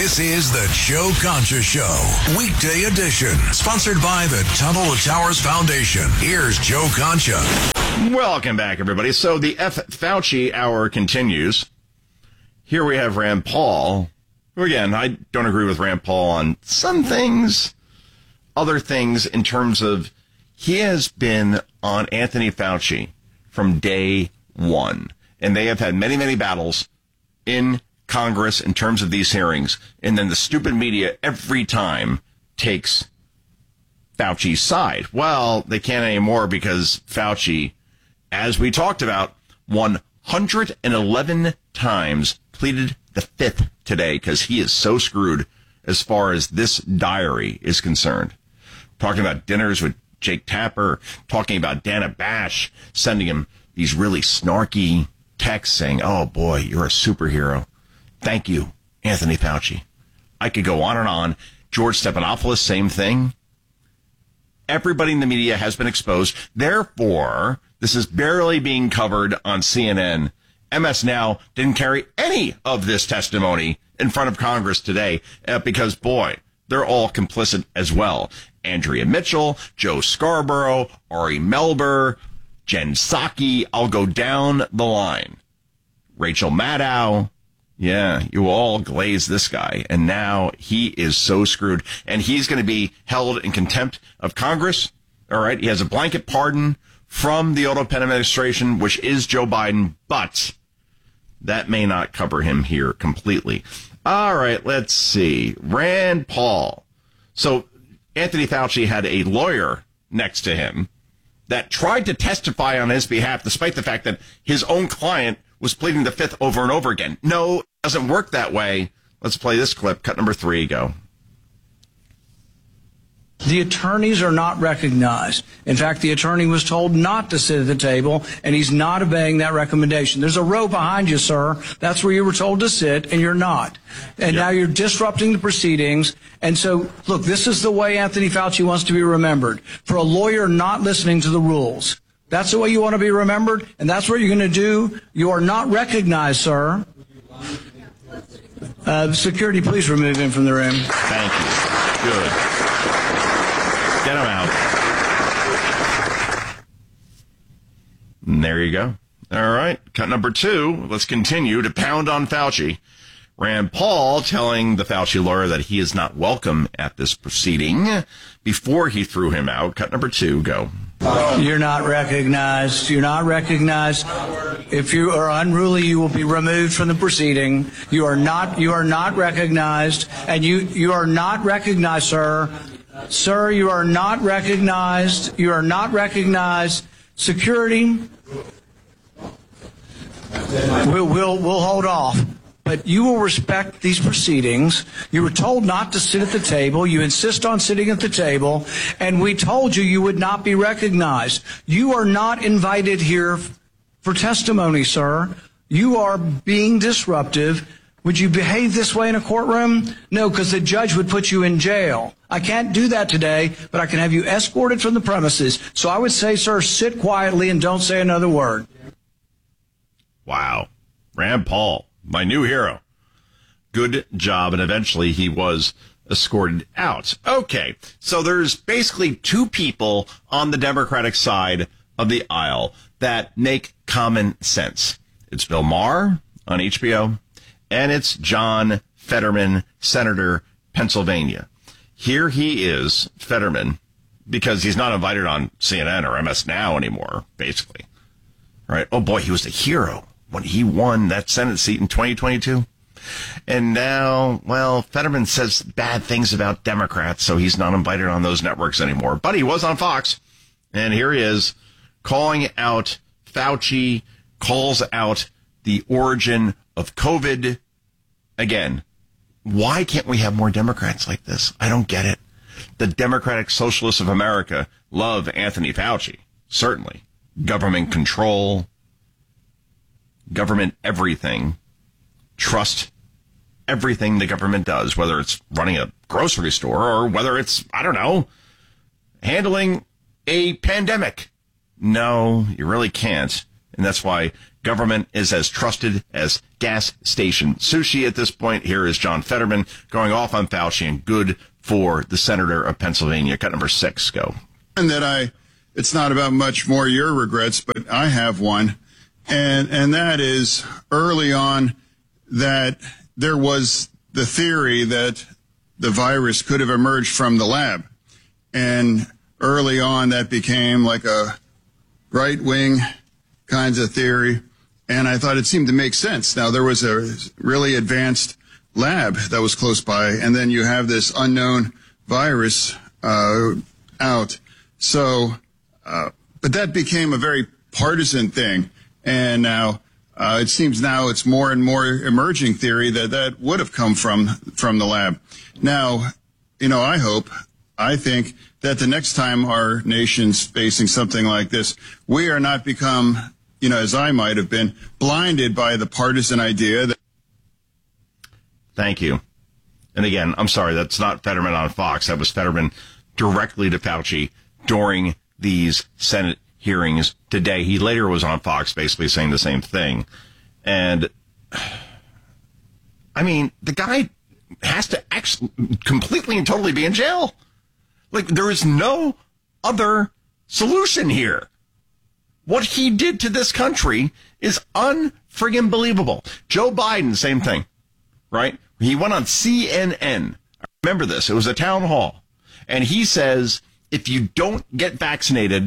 This is the Joe Concha Show, weekday edition, sponsored by the Tunnel to Towers Foundation. Here's Joe Concha. Welcome back, everybody. So the F. Fauci hour continues. Here we have Rand Paul, who, again, I don't agree with Rand Paul on some things, other things in terms of he has been on Anthony Fauci from day one. And they have had many, many battles in Congress in terms of these hearings, and then the stupid media every time takes Fauci's side. Well, they can't anymore because Fauci, as we talked about, 111 times pleaded the fifth today because he is so screwed as far as this diary is concerned. Talking about dinners with Jake Tapper, talking about Dana Bash, sending him these really snarky texts saying, oh boy, you're a superhero. Thank you, Anthony Fauci. I could go on and on. George Stephanopoulos, same thing. Everybody in the media has been exposed. Therefore, this is barely being covered on CNN. MS Now didn't carry any of this testimony in front of Congress today because, boy, they're all complicit as well. Andrea Mitchell, Joe Scarborough, Ari Melber, Jen Psaki, I'll go down the line. Rachel Maddow. Yeah, you all glaze this guy, and now he is so screwed, and he's going to be held in contempt of Congress. All right, he has a blanket pardon from the Auto Pen administration, which is Joe Biden, but that may not cover him here completely. All right, let's see. Rand Paul. So Anthony Fauci had a lawyer next to him that tried to testify on his behalf, despite the fact that his own client was pleading the fifth over and over again. No, it doesn't work that way. Let's play this clip. Cut number 3, go. The attorneys are not recognized. In fact, the attorney was told not to sit at the table, and he's not obeying that recommendation. There's a row behind you, sir. That's where you were told to sit, and you're not. And now you're disrupting the proceedings. And so, look, this is the way Anthony Fauci wants to be remembered. For a lawyer not listening to the rules. That's the way you want to be remembered, and that's what you're going to do. You are not recognized, sir. Security, please remove him from the room. Thank you. Good. Get him out. And there you go. All right. Cut number 2. Let's continue to pound on Fauci. Rand Paul telling the Fauci lawyer that he is not welcome at this proceeding before he threw him out. Cut number 2, go. You're not recognized. You're not recognized. If you are unruly, you will be removed from the proceeding. You are not recognized, and you are not recognized, sir. Sir, you are not recognized. You are not recognized. Security, we'll hold off. But you will respect these proceedings. You were told not to sit at the table. You insist on sitting at the table. And we told you would not be recognized. You are not invited here for testimony, sir. You are being disruptive. Would you behave this way in a courtroom? No, because the judge would put you in jail. I can't do that today, but I can have you escorted from the premises. So I would say, sir, sit quietly and don't say another word. Wow. Rand Paul, my new hero. Good job. And eventually he was escorted out. Okay. So there's basically 2 people on the Democratic side of the aisle that make common sense. It's Bill Maher on HBO, and it's John Fetterman, Senator, Pennsylvania. Here he is, Fetterman, because he's not invited on CNN or MS Now anymore, basically. Right? Oh boy, he was the hero when he won that Senate seat in 2022. And now, well, Fetterman says bad things about Democrats, so he's not invited on those networks anymore. But he was on Fox, and here he is calling out Fauci, calls out the origin of COVID. Again, why can't we have more Democrats like this? I don't get it. The Democratic Socialists of America love Anthony Fauci, certainly. Government control, government everything, trust everything the government does, whether it's running a grocery store or whether it's, I don't know, handling a pandemic. No, you really can't. And that's why Government is as trusted as gas station sushi at this point. Here is John Fetterman going off on Fauci, and good for the senator of Pennsylvania. Cut number 6, go. And that it's not about much more your regrets, but I have one. And that is early on that there was the theory that the virus could have emerged from the lab. And early on that became like a right-wing kinds of theory. And I thought it seemed to make sense. Now, there was a really advanced lab that was close by, and then you have this unknown virus out. So, but that became a very partisan thing. And now it seems now it's more and more emerging theory that would have come from the lab. Now, I think that the next time our nation's facing something like this, we are not become, as I might have been, blinded by the partisan idea that. Thank you. And again, I'm sorry, that's not Fetterman on Fox. That was Fetterman directly to Fauci during these Senate hearings today. He later was on Fox basically saying the same thing. And I mean, the guy has to actually completely and totally be in jail. Like, there is no other solution here. What he did to this country is unfriggin' believable. Joe Biden, same thing, right? He went on CNN. I remember this. It was a town hall. And he says, if you don't get vaccinated,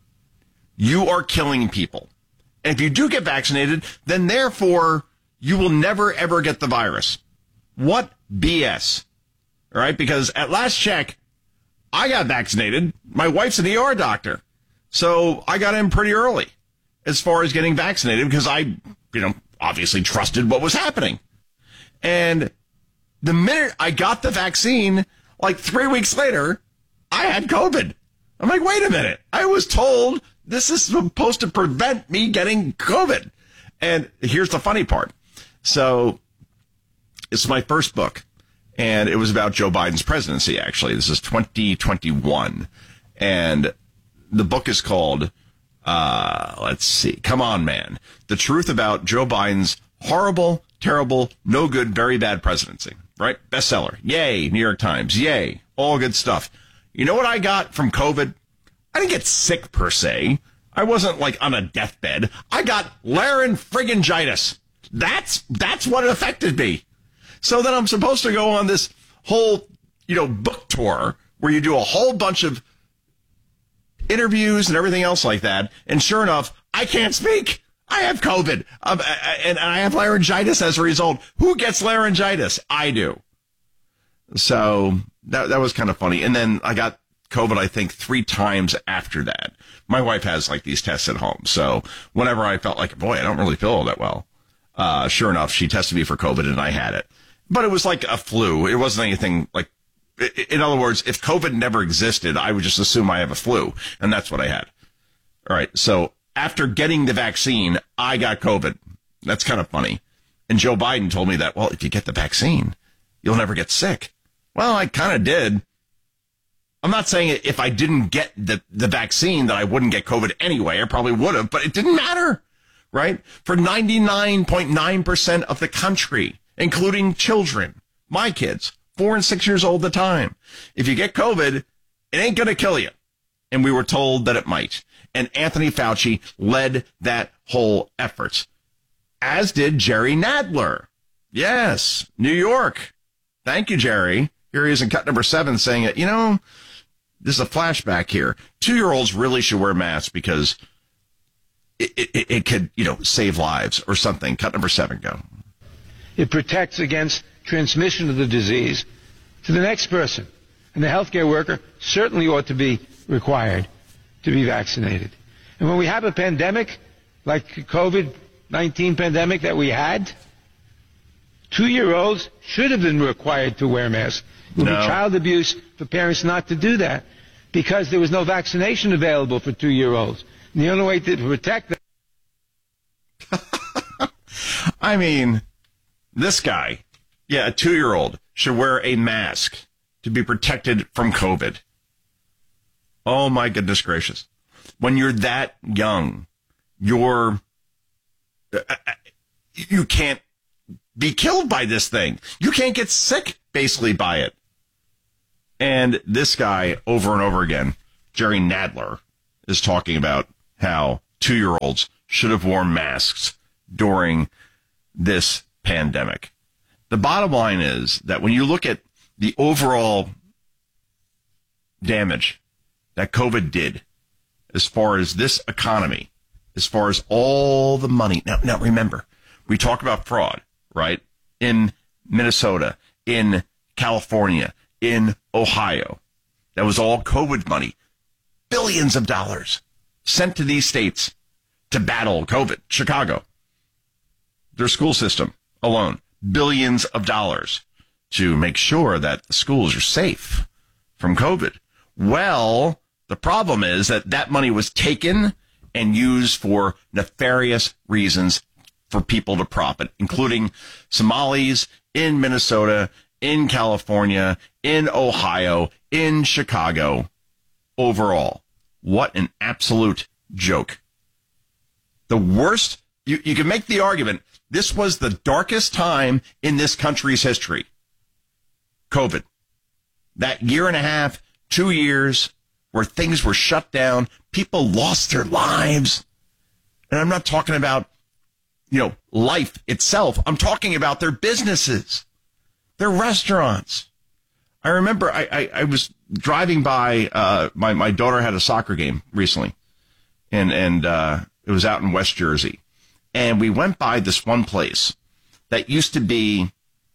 you are killing people. And if you do get vaccinated, then therefore you will never, ever get the virus. What BS. All right? Because at last check, I got vaccinated. My wife's an ER doctor. So I got in pretty early as far as getting vaccinated because I, obviously trusted what was happening. And the minute I got the vaccine, like 3 weeks later, I had COVID. I'm like, wait a minute. I was told this is supposed to prevent me getting COVID. And here's the funny part. So it's my first book, and it was about Joe Biden's presidency, actually. This is 2021. And the book is called, let's see, Come On, Man. The Truth About Joe Biden's Horrible, Terrible, No Good, Very Bad Presidency. Right? Bestseller. Yay. New York Times. Yay. All good stuff. You know what I got from COVID? I didn't get sick per se. I wasn't like on a deathbed. I got laryngitis. That's what affected me. So then I'm supposed to go on this whole, book tour where you do a whole bunch of interviews and everything else like that. And sure enough, I can't speak. I have COVID. And I have laryngitis as a result. Who gets laryngitis? I do. So that was kind of funny. And then I got COVID, I think, 3 times after that. My wife has like these tests at home. So whenever I felt like, boy, I don't really feel all that well. Sure enough, she tested me for COVID and I had it. But it was like a flu. It wasn't anything like, in other words, if COVID never existed, I would just assume I have a flu. And that's what I had. All right. So after getting the vaccine, I got COVID. That's kind of funny. And Joe Biden told me that, well, if you get the vaccine, you'll never get sick. Well, I kind of did. I'm not saying if I didn't get the vaccine that I wouldn't get COVID anyway. I probably would have, but it didn't matter, right? For 99.9% of the country, including children, my kids, 4 and 6 years old at the time, if you get COVID, it ain't going to kill you. And we were told that it might. And Anthony Fauci led that whole effort, as did Jerry Nadler. Yes, New York. Thank you, Jerry. Here he is in cut number 7 saying it. This is a flashback here. 2-year-olds really should wear masks because it could, save lives or something. Cut number 7, go. It protects against transmission of the disease to the next person. And the healthcare worker certainly ought to be required to be vaccinated. And when we have a pandemic like COVID-19 pandemic that we had, 2-year-olds should have been required to wear masks. It would be child abuse for parents not to do that because there was no vaccination available for 2-year-olds. And the only way to protect them. I mean, this guy, a 2-year-old, should wear a mask to be protected from COVID. Oh, my goodness gracious. When you're that young, you're You can't be killed by this thing. You can't get sick, basically, by it. And this guy, over and over again, Jerry Nadler, is talking about how 2-year-olds should have worn masks during this pandemic. The bottom line is that when you look at the overall damage that COVID did as far as this economy, as far as all the money. Now remember, we talk about fraud, right? In Minnesota, in California, in Ohio. That was all COVID money. Billions of dollars sent to these states to battle COVID. Chicago, their school system alone, billions of dollars to make sure that the schools are safe from COVID. Well, the problem is that money was taken and used for nefarious reasons for people to profit, including Somalis in Minnesota, in California, in Ohio, in Chicago. Overall, what an absolute joke. The worst, you can make the argument, this was the darkest time in this country's history. COVID. That year and a half, 2 years, where things were shut down, people lost their lives. And I'm not talking about, life itself. I'm talking about their businesses, their restaurants. I remember I was driving by, my daughter had a soccer game recently, and it was out in West Jersey. And we went by this one place that used to be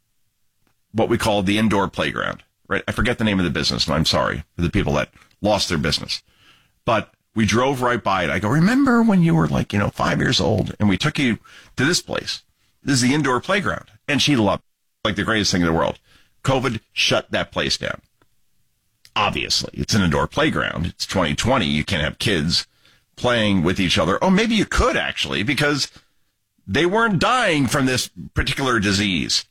what we call the indoor playground, right? I forget the name of the business, and I'm sorry for the people that lost their business. But we drove right by it. I go, remember when you were 5 years old and we took you to this place? This is the indoor playground. And she loved it, like the greatest thing in the world. COVID shut that place down. Obviously, it's an indoor playground. It's 2020. You can't have kids playing with each other. Oh, maybe you could actually, because they weren't dying from this particular disease.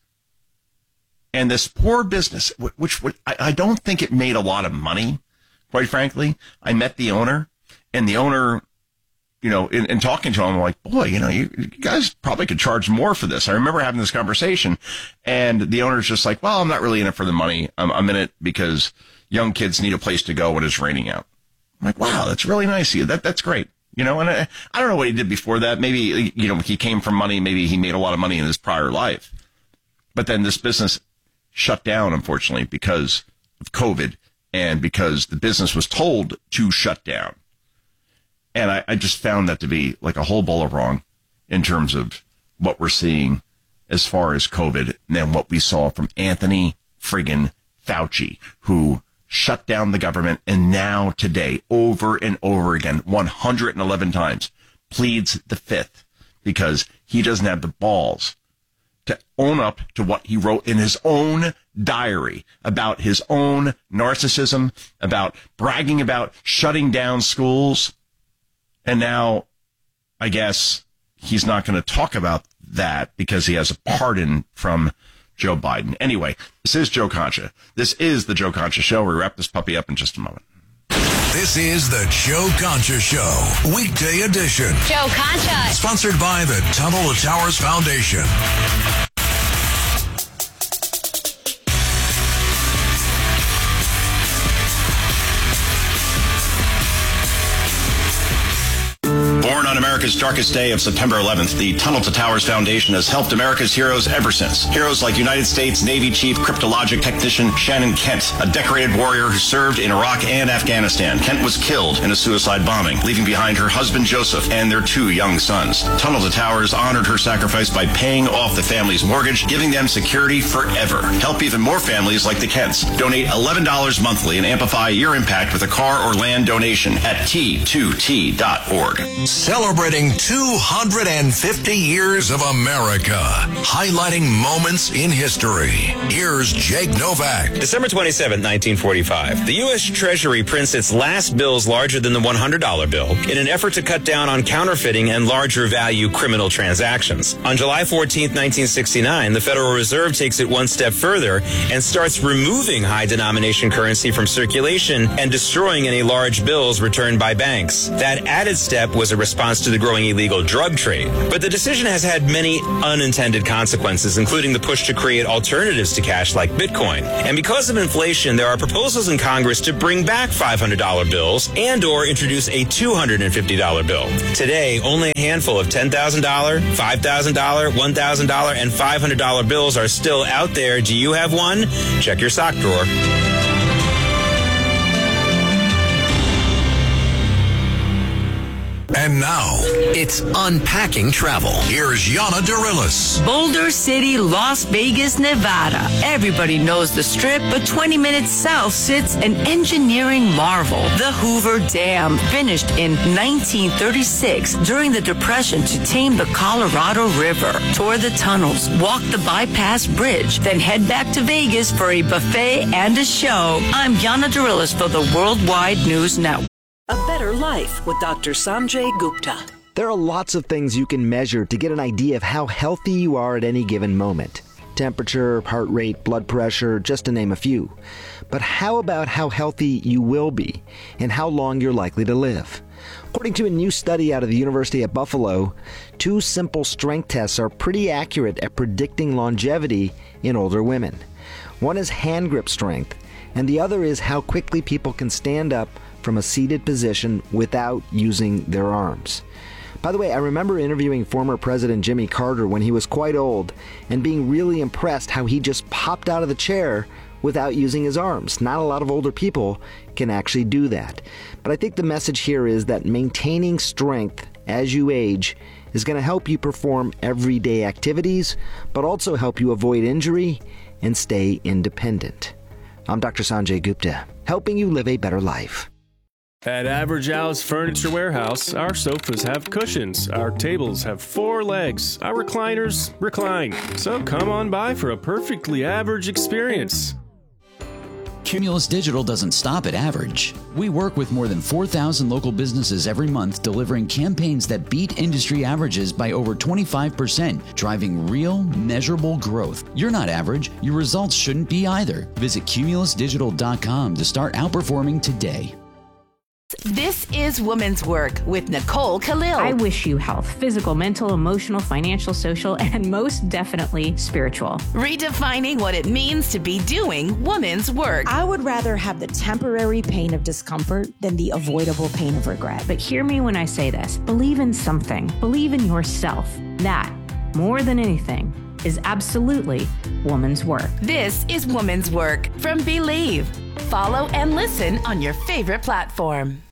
And this poor business, which I don't think it made a lot of money, quite frankly. I met the owner, and the owner, in talking to him, I'm like, boy, you guys probably could charge more for this. I remember having this conversation, and the owner's just like, well, I'm not really in it for the money. I'm in it because young kids need a place to go when it's raining out. I'm like, wow, that's really nice of you. That's great. And I don't know what he did before that. Maybe, he came from money. Maybe he made a lot of money in his prior life. But then this business shut down, unfortunately, because of COVID and because the business was told to shut down. And I just found that to be like a whole bowl of wrong in terms of what we're seeing as far as COVID, and then what we saw from Anthony friggin' Fauci, who shut down the government, and now today, over and over again, 111 times, pleads the fifth because he doesn't have the balls to own up to what he wrote in his own diary about his own narcissism, about bragging about shutting down schools. And now, I guess, he's not going to talk about that because he has a pardon from Joe Biden. Anyway, this is Joe Concha. This is the Joe Concha Show. We wrap this puppy up in just a moment. This is the Joe Concha Show, weekday edition. Joe Concha. Sponsored by the Tunnel to Towers Foundation. Born on America's darkest day of September 11th, the Tunnel to Towers Foundation has helped America's heroes ever since. Heroes like United States Navy Chief Cryptologic Technician Shannon Kent, a decorated warrior who served in Iraq and Afghanistan. Kent was killed in a suicide bombing, leaving behind her husband Joseph and their 2 young sons. Tunnel to Towers honored her sacrifice by paying off the family's mortgage, giving them security forever. Help even more families like the Kents. Donate $11 monthly and amplify your impact with a car or land donation at T2T.org. Celebrating 250 years of America, highlighting moments in history. Here's Jake Novak. December 27, 1945. The U.S. Treasury prints its last bills larger than the $100 bill in an effort to cut down on counterfeiting and larger value criminal transactions. On July 14, 1969, the Federal Reserve takes it one step further and starts removing high denomination currency from circulation and destroying any large bills returned by banks. That added step was a response to the growing illegal drug trade. But the decision has had many unintended consequences, including the push to create alternatives to cash like Bitcoin. And because of inflation, there are proposals in Congress to bring back $500 bills and or introduce a $250 bill. Today, only a handful of $10,000, $5,000, $1,000, and $500 bills are still out there. Do you have one? Check your sock drawer. And now, it's Unpacking Travel. Here's Yana Dorillis. Boulder City, Las Vegas, Nevada. Everybody knows the Strip, but 20 minutes south sits an engineering marvel. The Hoover Dam, finished in 1936 during the Depression to tame the Colorado River. Tour the tunnels, walk the bypass bridge, then head back to Vegas for a buffet and a show. I'm Yana Dorillis for the Worldwide News Network. A Better Life with Dr. Sanjay Gupta. There are lots of things you can measure to get an idea of how healthy you are at any given moment. Temperature, heart rate, blood pressure, just to name a few. But how about how healthy you will be and how long you're likely to live? According to a new study out of the University of Buffalo, 2 simple strength tests are pretty accurate at predicting longevity in older women. One is hand grip strength, and the other is how quickly people can stand up from a seated position without using their arms. By the way, I remember interviewing former President Jimmy Carter when he was quite old and being really impressed how he just popped out of the chair without using his arms. Not a lot of older people can actually do that. But I think the message here is that maintaining strength as you age is going to help you perform everyday activities, but also help you avoid injury and stay independent. I'm Dr. Sanjay Gupta, helping you live a better life. At Average Al's Furniture Warehouse, our sofas have cushions, our tables have 4 legs, our recliners recline. So come on by for a perfectly average experience. Cumulus Digital doesn't stop at average. We work with more than 4,000 local businesses every month, delivering campaigns that beat industry averages by over 25%, driving real, measurable growth. You're not average. Your results shouldn't be either. Visit cumulusdigital.com to start outperforming today. This is Women's Work with Nicole Khalil. I wish you health, physical, mental, emotional, financial, social, and most definitely spiritual. Redefining what it means to be doing women's work. I would rather have the temporary pain of discomfort than the avoidable pain of regret. But hear me when I say this. Believe in something. Believe in yourself. That, more than anything, is absolutely woman's work. This is Woman's Work from Believe. Follow and listen on your favorite platform.